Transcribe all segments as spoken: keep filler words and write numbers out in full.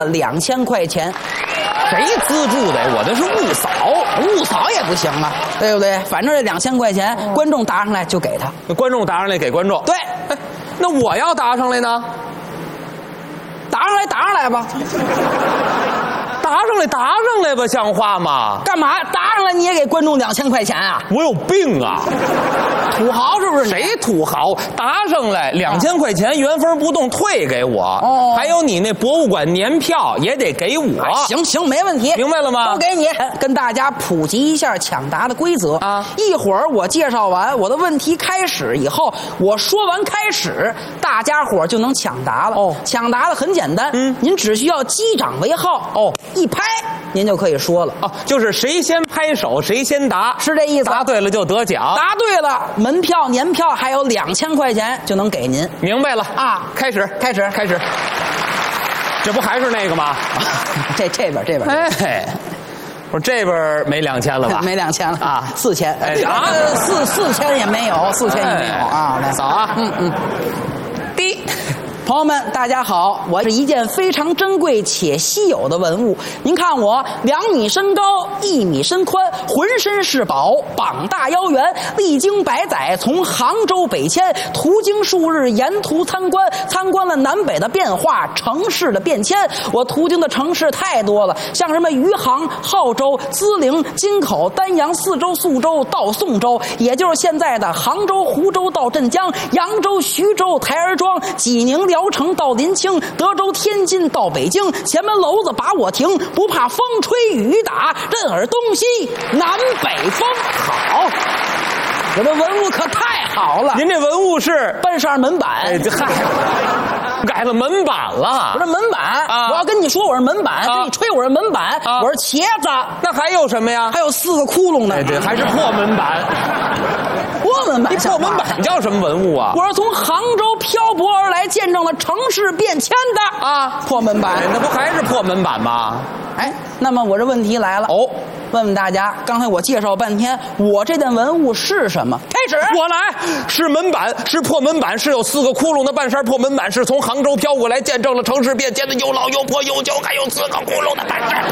两千块钱。 谁资助的？我的是误扫， 误扫也不行啊，对不对？反正这两千块钱，观众答上来就给他。 观众答上来给观众。 对， 哎，那我要答上来呢？ 答上来，答上来吧。 答上来，答上来吧，像话吗？ 干嘛？答上来你也给观众两千块钱啊？ 我有病啊！ 土豪是不是？ 谁土豪？答上来两千块钱原封不动退给我。哦，还有你那博物馆年票也得给我。 啊、行行，没问题， 明白了吗？ 都给你。跟大家普及一下抢答的规则啊！一会儿我介绍完我的问题开始以后，我说完开始，大家伙就能抢答了。哦，抢答的很简单，嗯，您只需要击掌为号。哦，一拍您就可以说了。 哦，就是谁先拍手谁先答， 是这意思。 答对了就得奖。 答对了，门票、年票还有两千块钱就能给您。 明白了啊！ 开始，开始，开始。这不还是那个吗？ 这这边这边。 哎，我说这边没两千了吧？ 没两千了啊， 四千。 哎啊，四四千也没有，四千也没有啊。来扫啊， 嗯嗯。第一。朋友们，大家好！我是一件非常珍贵且稀有的文物。您看我两米身高，一米身宽，浑身是宝，膀大腰圆，历经百载，从杭州北迁，途经数日，沿途参观，参观了南北的变化，城市的变迁。我途经的城市太多了，像什么余杭、浩州、淄陵、金口、丹阳、泗州、宿州到宋州，也就是现在的杭州、湖州到镇江，扬州、徐州、台儿庄，济宁、聊城到临清，德州、天津到北京，前门楼子把我停，不怕风吹雨打，任尔东西南北风。好，我的文物可太好了。 您这文物是半扇门板。 哎，这嗨，改了门板了。 我这门板啊，我要跟你说我是门板，跟你吹我是门板，我是茄子。 那还有什么呀？ 还有四个窟窿呢。 哎，对，还是破门板。 破门板， 破门板叫什么文物啊？ 我是从杭州漂泊而来，见证了城市变迁的啊！破门板， 那不还是破门板吗？ 哎，那么我这问题来了哦，问问大家，刚才我介绍半天，我这件文物是什么？开始， 我来，是门板，是破门板，是有四个窟窿的半扇破门板，是从杭州飘过来，见证了城市变迁的又老又破又旧，还有四个窟窿的半扇。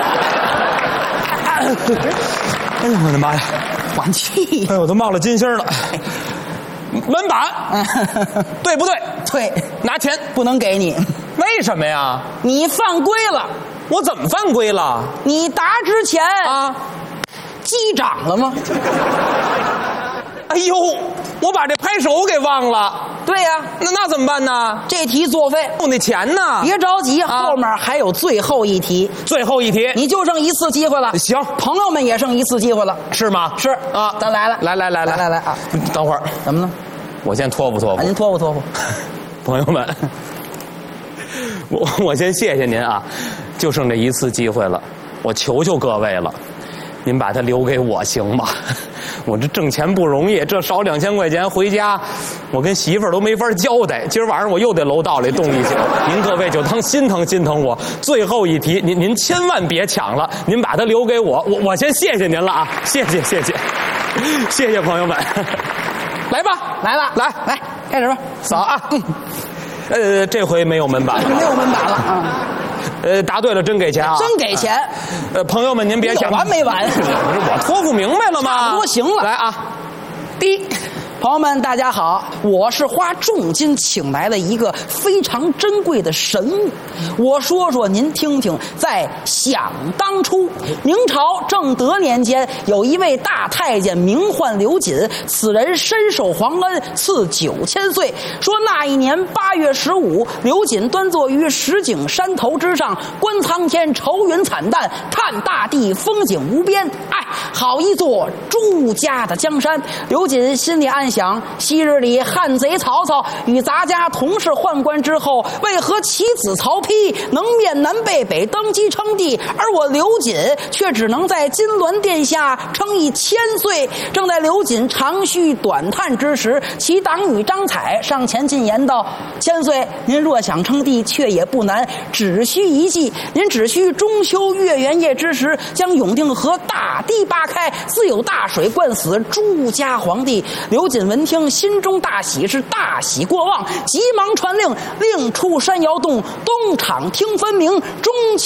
哎呀，我的妈呀！ 缓气！ 哎，我都冒了金星了。门板，对不对？ 对， 拿钱不能给你。 为什么呀？ 你犯规了。 我怎么犯规了？ 你答之前啊， 击掌了吗？ 哎呦，我把这拍手给忘了。 对呀、啊， 那那怎么办呢？ 这题作废， 我那钱呢？ 别着急，啊、后面还有最后一题。 最后一题， 你就剩一次机会了。 行， 朋友们也剩一次机会了， 是吗？ 是啊，咱来了， 来来来来来来啊！ 等会儿， 怎么呢？ 我先托付托付。 啊、您托付托付， 朋友们，我我先谢谢您啊，就剩这一次机会了，我求求各位了。您把它留给我行吗？我这挣钱不容易，这少两千块钱回家，我跟媳妇儿都没法交代。今儿晚上我又得楼道里冻一宿，您各位就当心疼心疼我。最后一题，您您千万别抢了，您把它留给我，我我先谢谢您了啊，谢谢谢谢，谢谢朋友们，来吧， 来了， 来来，开始吧， 扫啊，嗯，呃，这回没有门板， 没有门板了啊。 呃，答对了，真给钱啊！ 真给钱。 呃，朋友们，您别抢， 完没完？ 我托付明白了吗？ 差不多行了。 来啊， 第一。朋友们，大家好！我是花重金请来的一个非常珍贵的神物。我说说您听听，在想当初，明朝正德年间，有一位大太监名唤刘瑾，此人深受皇恩，赐九千岁。说那一年八月十五，刘瑾端坐于石景山头之上，观苍天，愁云惨淡，看大地，风景无边。哎，好一座朱家的江山。刘瑾心里暗想，昔日里汉贼曹操与咱家同是宦官之后，为何其子曹丕能面南背北登基称帝，而我刘瑾却只能在金銮殿下称一千岁？正在刘瑾长吁短叹之时，其党羽张彩上前进言道：千岁，您若想称帝，却也不难，只需一计。您只需中秋月圆夜之时，将永定河大堤扒开，自有大水灌死朱家皇帝。刘瑾闻听，心中大喜，是大喜过望，急忙传令，令出山摇动，东厂听分明，中秋